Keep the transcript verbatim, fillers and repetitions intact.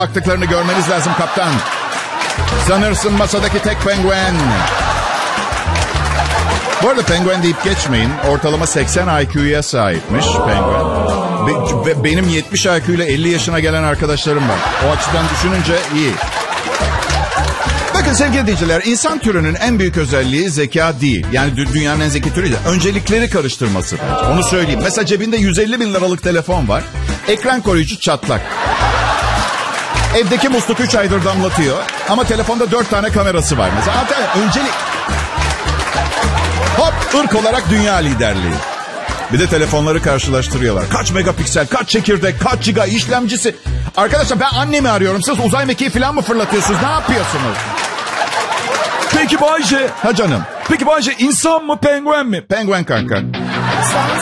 baktıklarını görmeniz lazım kaptan. Sanırsın masadaki tek penguen. Bu arada penguen deyip geçmeyin. Ortalama seksen I Q'ya sahipmiş penguen. Be- be- benim yetmiş I Q ile elli yaşına gelen arkadaşlarım var. O açıdan düşününce iyi. Bakın sevgili dinleyiciler, insan türünün en büyük özelliği zeka değil. Yani dü- dünyanın en zeki türü değil. Öncelikleri karıştırması. Onu söyleyeyim. Mesela cebinde yüz elli bin liralık telefon var. Ekran koruyucu çatlak. Evdeki musluk üç aydır damlatıyor. Ama telefonda dört tane kamerası var. Mesela hatta öncelik... Hop, ırk olarak dünya liderliği. Bir de telefonları karşılaştırıyorlar. Kaç megapiksel, kaç çekirdek, kaç giga işlemcisi. Arkadaşlar ben annemi arıyorum. Siz uzay mekiği falan mı fırlatıyorsunuz? Ne yapıyorsunuz? Peki Bay J. Ha canım. Peki Bay J, insan mı penguen mi? Penguen kanka.